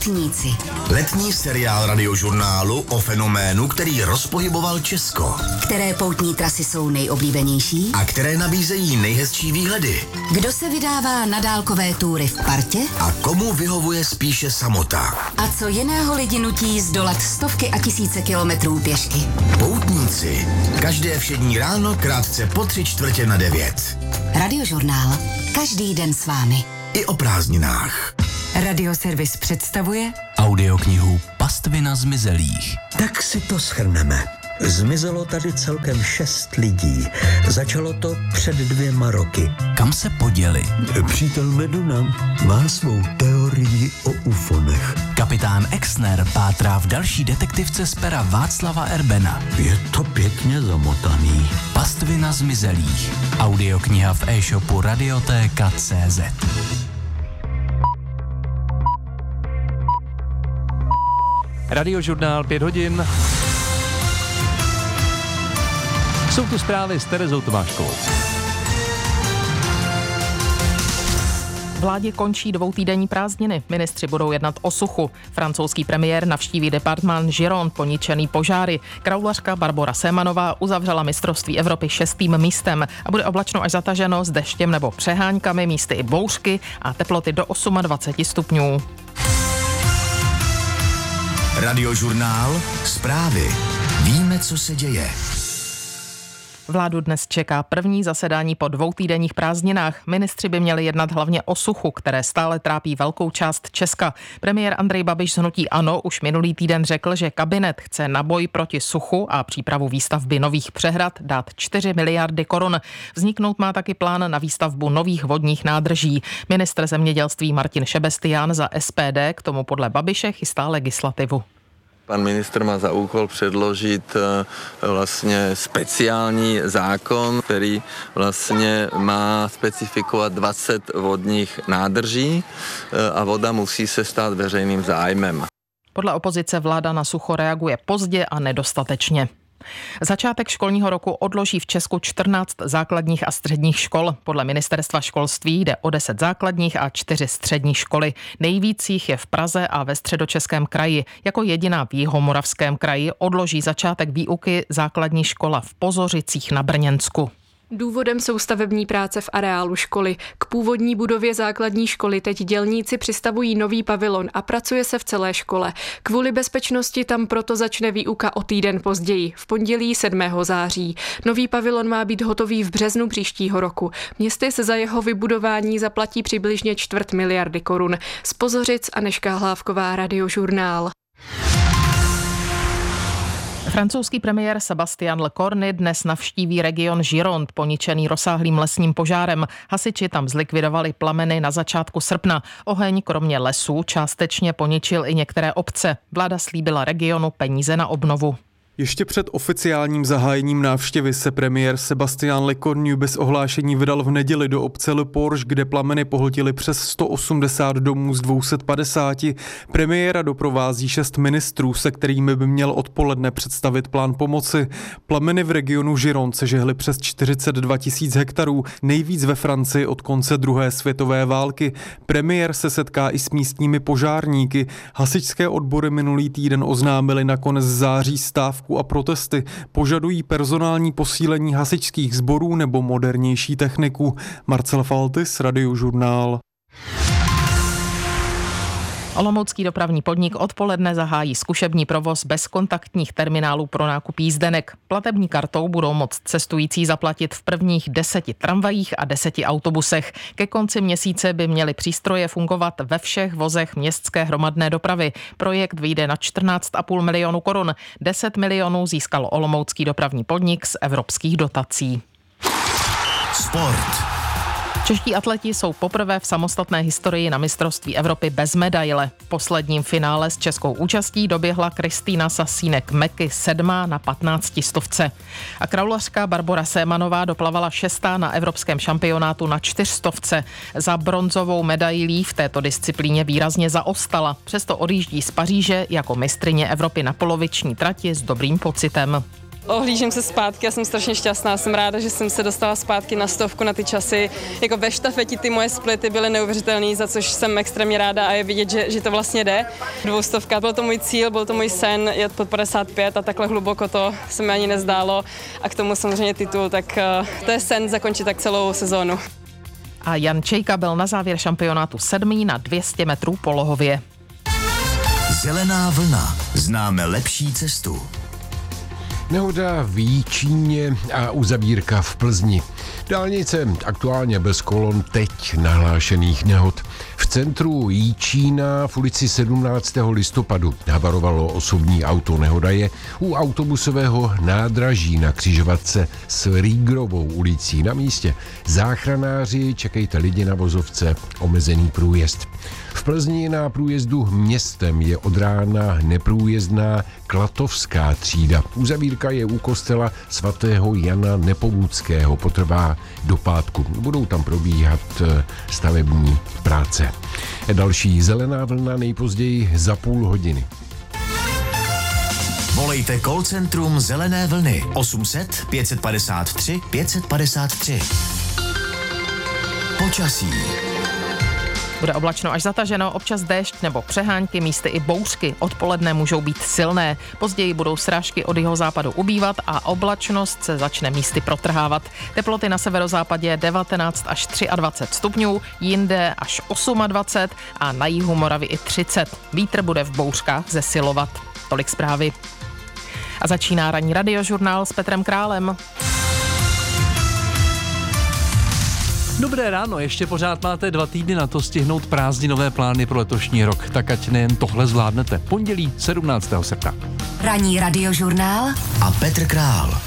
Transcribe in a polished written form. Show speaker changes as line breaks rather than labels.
Poutníci.
Letní seriál Radiožurnálu o fenoménu, který rozpohyboval Česko.
Které poutní trasy jsou nejoblíbenější?
A které nabízejí nejhezčí výhledy.
Kdo se vydává na dálkové túry v partě?
A komu vyhovuje spíše samota.
A co jiného lidi nutí zdolat stovky a tisíce kilometrů pěšky?
Poutníci. Každé všední ráno krátce po 8:45.
Radiožurnál. Každý den s vámi.
I o prázdninách.
Radioservis představuje
audioknihu Pastvina zmizelých.
Tak si to shrneme. Zmizelo tady celkem 6 lidí. Začalo to před 2 roky.
Kam se poděli?
Přítel Meduna má svou teorii o ufonech.
Kapitán Exner pátrá v další detektivce z pera Václava Erbena.
Je to pěkně zamotaný.
Pastvina zmizelých. Audiokniha v e-shopu Radiotéka.cz.
Radiožurnál 5 hodin. Jsou tu zprávy s Terezou Tomáškovou.
Vládě končí 2týdenní prázdniny. Ministři budou jednat o suchu. Francouzský premiér navštíví departement Gironde poničený požáry. Kraulařka Barbora Sémanová uzavřela mistrovství Evropy 6. místem a bude oblačno až zataženo s deštěm nebo přeháňkami, místy i bouřky a teploty do 28 stupňů.
Radiožurnál. Zprávy. Víme, co se děje.
Vládu dnes čeká první zasedání po 2týdenních prázdninách. Ministři by měli jednat hlavně o suchu, které stále trápí velkou část Česka. Premiér Andrej Babiš z hnutí ANO už minulý týden řekl, že kabinet chce na boj proti suchu a přípravu výstavby nových přehrad dát 4 miliardy korun. Vzniknout má taky plán na výstavbu nových vodních nádrží. Ministr zemědělství Martin Šebestián za SPD k tomu podle Babiše chystá legislativu.
Pan ministr má za úkol předložit vlastně speciální zákon, který vlastně má specifikovat 20 vodních nádrží a voda musí se stát veřejným zájmem.
Podle opozice vláda na sucho reaguje pozdě a nedostatečně. Začátek školního roku odloží v Česku 14 základních a středních škol. Podle ministerstva školství jde o 10 základních a 4 střední školy. Nejvíc jich je v Praze a ve Středočeském kraji. Jako jediná v Jihomoravském kraji odloží začátek výuky základní škola v Pozořicích na Brněnsku.
Důvodem jsou stavební práce v areálu školy. K původní budově základní školy teď dělníci přistavují nový pavilon a pracuje se v celé škole. Kvůli bezpečnosti tam proto začne výuka o týden později, v pondělí 7. září. Nový pavilon má být hotový v březnu příštího roku. Městy se za jeho vybudování zaplatí přibližně 250 miliardy korun. Z Pozořic Anežka Hlávková, Radiožurnál.
Francouzský premiér Sébastien Lecornu dnes navštíví region Gironde, poničený rozsáhlým lesním požárem. Hasiči tam zlikvidovali plameny na začátku srpna. Oheň kromě lesů částečně poničil i některé obce. Vláda slíbila regionu peníze na obnovu.
Ještě před oficiálním zahájením návštěvy se premiér Sébastien Lecornu bez ohlášení vydal v neděli do obce Le Porge, kde plameny pohltily přes 180 domů z 250. Premiéra doprovází 6 ministrů, se kterými by měl odpoledne představit plán pomoci. Plameny v regionu Gironde se žehly přes 42 000 hektarů, nejvíc ve Francii od konce druhé světové války. Premiér se setká i s místními požárníky. Hasičské odbory minulý týden oznámili na konec září stávku a protesty, požadují personální posílení hasičských sborů nebo modernější techniku. Marcel Faltis, Radiožurnál.
Olomoucký dopravní podnik odpoledne zahájí zkušební provoz bezkontaktních terminálů pro nákup jízdenek. Platební kartou budou moct cestující zaplatit v prvních 10 tramvajích a 10 autobusech. Ke konci měsíce by měly přístroje fungovat ve všech vozech městské hromadné dopravy. Projekt vyjde na 14,5 milionu korun. 10 milionů získal olomoucký dopravní podnik z evropských dotací.
Sport.
Čeští atleti jsou poprvé v samostatné historii na mistrovství Evropy bez medaile. V posledním finále s českou účastí doběhla Kristýna Sasínek-Meky 7. na 15 stovce. A kraulařka Barbora Sémanová doplavala 6. na evropském šampionátu na 400. Za bronzovou medailí v této disciplíně výrazně zaostala. Přesto odjíždí z Paříže jako mistryně Evropy na poloviční trati s dobrým pocitem.
Ohlížím se zpátky, já jsem strašně šťastná, jsem ráda, že jsem se dostala zpátky na 100 na ty časy. Jako ve štafeti ty moje splity byly neuvěřitelné, za což jsem extrémně ráda a je vidět, že to vlastně jde. 200, byl to můj cíl, byl to můj sen jet pod 55 a takhle hluboko to se mi ani nezdálo. A k tomu samozřejmě titul, tak to je sen zakončit tak celou sezónu.
A Jan Čejka byl na závěr šampionátu 7. na 200 metrů polohově.
Zelená vlna. Známe lepší cestu.
Nehoda v Jíčíně a uzavírka v Plzni. Dálnice aktuálně bez kolon teď nahlášených nehod. V centru Jíčína v ulici 17. listopadu havarovalo osobní auto. Nehoda je u autobusového nádraží na křižovatce s Rýgrovou ulicí. Na místě záchranáři, čekejte lidi na vozovce, omezený průjezd. V Plzni na průjezdu městem je od rána neprůjezdná Klatovská třída. Uzavírka je u kostela svatého Jana Nepomuckého, potrvá do pátku. Budou tam probíhat stavební práce. Další zelená vlna nejpozději za půl hodiny.
Volejte call centrum Zelené vlny 800 553 553. Počasí.
Bude oblačno až zataženo, občas déšť nebo přehánky, místy i bouřky. Odpoledne můžou být silné. Později budou srážky od jihozápadu ubývat a oblačnost se začne místy protrhávat. Teploty na severozápadě 19 až 23 stupňů, jinde až 28 a na jihu Moravy i 30. Vítr bude v bouřkách zesilovat. Tolik zprávy. A začíná ranní radiožurnál s Petrem Králem.
Dobré ráno, ještě pořád máte 2 týdny na to stihnout prázdninové plány pro letošní rok, tak ať nejen tohle zvládnete. Pondělí 17. srpna.
Ranní radiožurnál
a Petr Král.